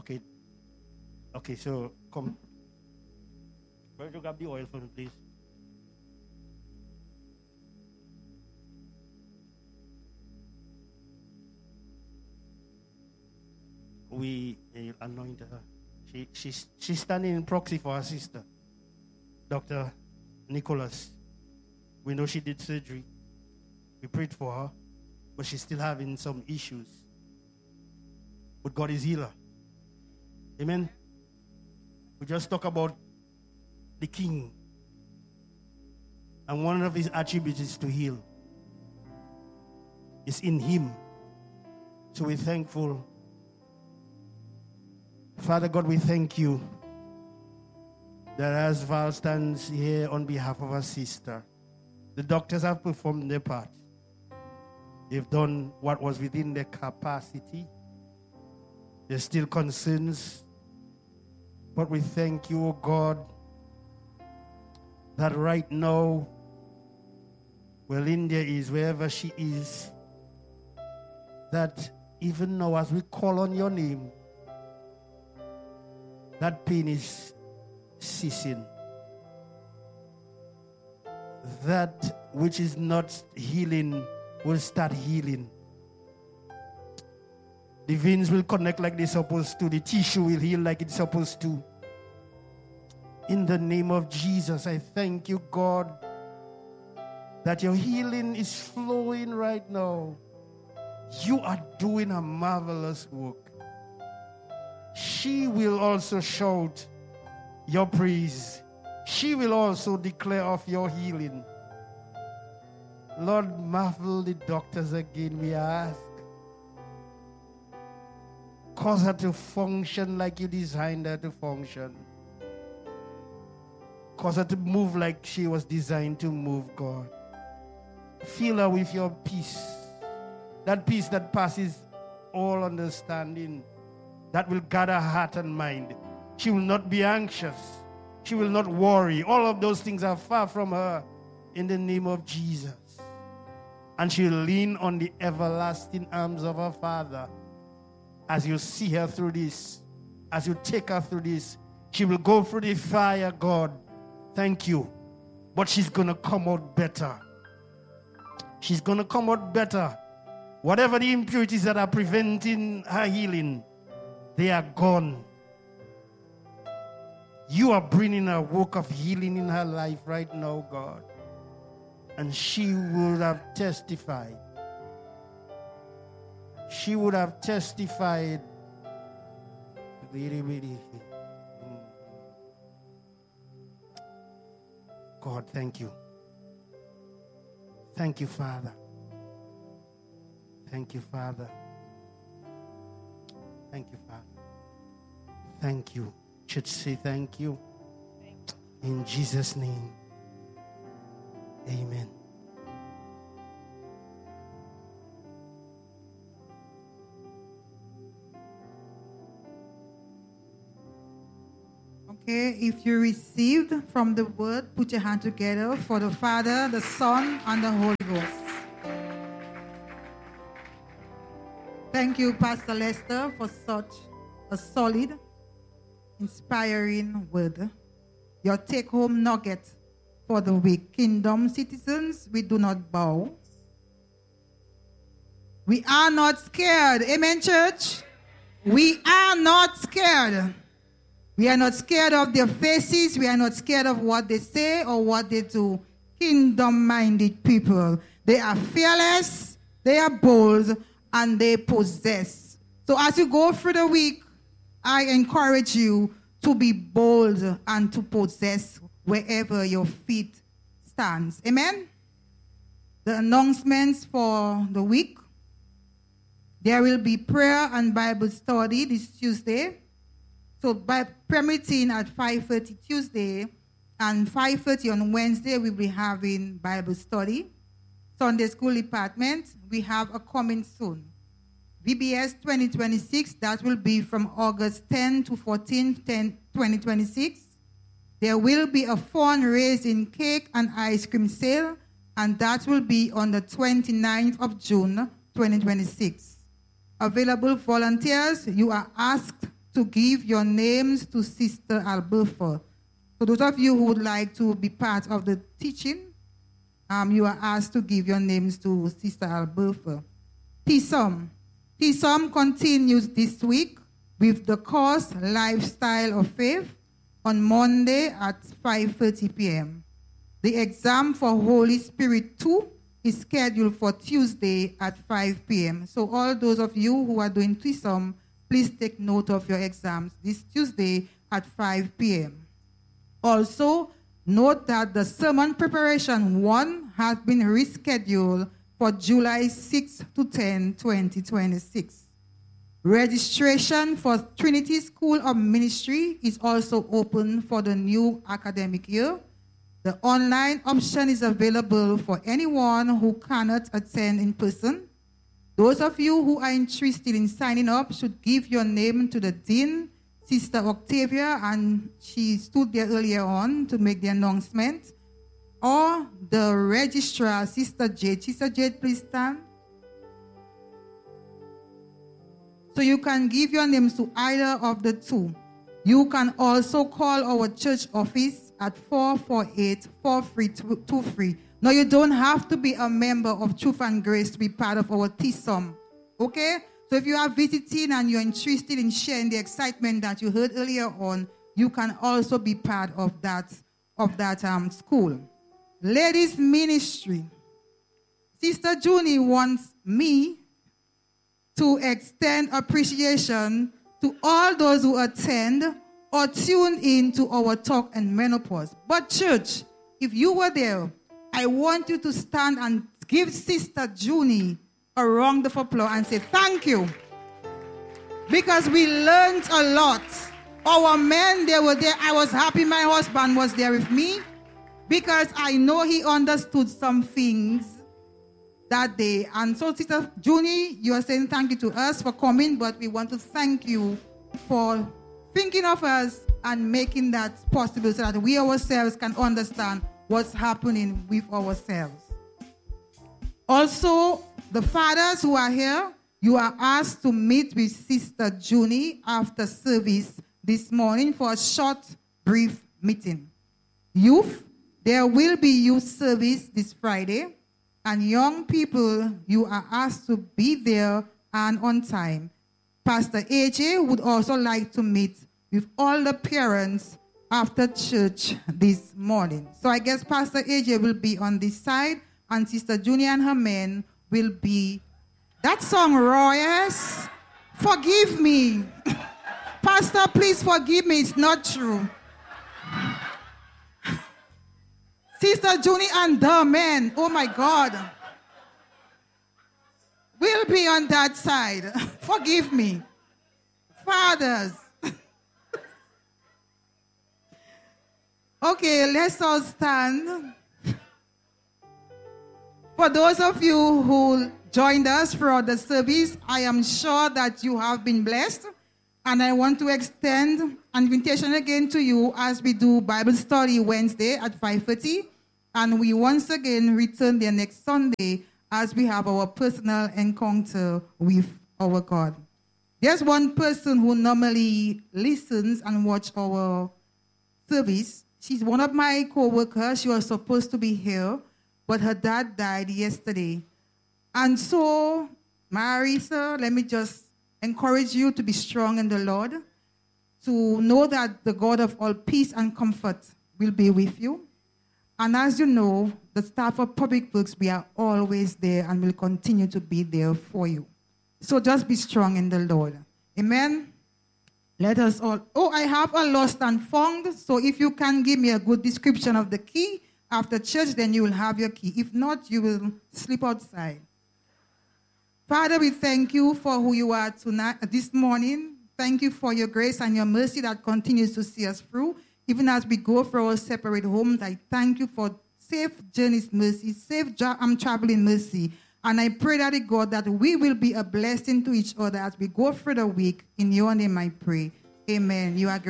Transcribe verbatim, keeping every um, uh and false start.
Okay. Okay, so come. Where do you grab the oil for me, please? We uh, anoint her. She, she's, she's standing in proxy for her sister, Doctor Nicholas. We know she did surgery. We prayed for her, but she's still having some issues. But God is healer. Amen. We just talk about the King. And one of his attributes is to heal. It's in him. So we're thankful. Father God, we thank you that as Val stands here on behalf of our sister, the doctors have performed their part. They've done what was within their capacity. There's still concerns. But we thank you, oh God, that right now, where Linda is, wherever she is, that even now as we call on your name, that pain is ceasing. That which is not healing will start healing. The veins will connect like they're supposed to. The tissue will heal like it's supposed to. In the name of Jesus, I thank you, God, that your healing is flowing right now. You are doing a marvelous work. She will also shout your praise. She will also declare of your healing. Lord, marvel the doctors again, we ask. Cause her to function like you designed her to function. Cause her to move like she was designed to move, God. Fill her with your peace. That peace that passes all understanding. That will guard her heart and mind. She will not be anxious. She will not worry. All of those things are far from her in the name of Jesus. And she'll lean on the everlasting arms of her Father. As you see her through this, as you take her through this, she will go through the fire, God. Thank you. But she's going to come out better. She's going to come out better. Whatever the impurities that are preventing her healing, they are gone. You are bringing a work of healing in her life right now, God. And she would have testified. She would have testified. Really, really. God, thank you. Thank you, Father. Thank you, Father. Thank you, Father. Thank you. Church, say thank you. In Jesus' name. Amen. Okay, if you received from the word, put your hand together for the Father, the Son, and the Holy Ghost. Thank you, Pastor Lester, for such a solid, inspiring word. Your take-home nugget for the week. Kingdom citizens, we do not bow. We are not scared. Amen, church? We are not scared. We are not scared of their faces. We are not scared of what they say or what they do. Kingdom-minded people. They are fearless, they are bold, and they possess. So as you go through the week, I encourage you to be bold and to possess wherever your feet stands. Amen? The announcements for the week. There will be prayer and Bible study this Tuesday. So by prayer meeting at five thirty Tuesday and five thirty on Wednesday, we'll be having Bible study. Sunday school department, we have a coming soon. V B S twenty twenty-six, that will be from August tenth to fourteenth, twenty twenty-six. There will be a fundraising cake and ice cream sale, and that will be on the twenty-ninth of June, twenty twenty-six. Available volunteers, you are asked to give your names to Sister Alberta. So those of you who would like to be part of the teaching, um, you are asked to give your names to Sister Alberta. T S O M. T S O M continues this week with the course Lifestyle of Faith on Monday at five thirty p.m. The exam for Holy Spirit two is scheduled for Tuesday at five p.m. So all those of you who are doing T S O M, please take note of your exams this Tuesday at five p.m. Also, note that the sermon preparation one has been rescheduled for July sixth to tenth, twenty twenty-six. Registration for Trinity School of Ministry is also open for the new academic year. The online option is available for anyone who cannot attend in person. Those of you who are interested in signing up should give your name to the Dean, Sister Octavia, and she stood there earlier on to make the announcement, or the registrar, Sister Jade. Sister Jade, please stand. So you can give your names to either of the two. You can also call our church office at four four eight, four three two three. Now, you don't have to be a member of Truth and Grace to be part of our T S O M. Okay? So if you are visiting and you're interested in sharing the excitement that you heard earlier on, you can also be part of that, of that um, school. Ladies Ministry. Sister Junie wants me to extend appreciation to all those who attend or tune in to our talk and menopause. But church, if you were there, I want you to stand and give Sister Junie a round of applause and say thank you. Because we learned a lot. Our men, they were there. I was happy my husband was there with me because I know he understood some things that day. And so, Sister Junie, you are saying thank you to us for coming, but we want to thank you for thinking of us and making that possible so that we ourselves can understand what's happening with ourselves. Also, the fathers who are here, you are asked to meet with Sister Junie after service this morning for a short, brief meeting. Youth, there will be youth service this Friday. And young people, you are asked to be there and on time. Pastor A J would also like to meet with all the parents after church this morning. So I guess Pastor A J will be on this side, and Sister Junie and her men will be. That song, Royas, forgive me. Pastor, please forgive me. It's not true. Sister Junie and the men, oh my God, will be on that side. Forgive me. Fathers. Okay, let's all stand. For those of you who joined us for the service, I am sure that you have been blessed. And I want to extend an invitation again to you as we do Bible study Wednesday at five thirty. And we once again return there next Sunday as we have our personal encounter with our God. There's one person who normally listens and watches our service. She's one of my co-workers. She was supposed to be here, but her dad died yesterday. And so, Marisa, let me just encourage you to be strong in the Lord, to know that the God of all peace and comfort will be with you. And as you know, the staff of Public Works, we are always there and will continue to be there for you. So just be strong in the Lord. Amen. Let us all. Oh, I have a lost and found. So if you can give me a good description of the key after church, then you will have your key. If not, you will sleep outside. Father, we thank you for who you are tonight, this morning. Thank you for your grace and your mercy that continues to see us through. Even as we go for our separate homes, I thank you for safe journeys mercy, safe job, I'm traveling mercy. And I pray, Daddy God, that we will be a blessing to each other as we go through the week. In your name I pray. Amen. You are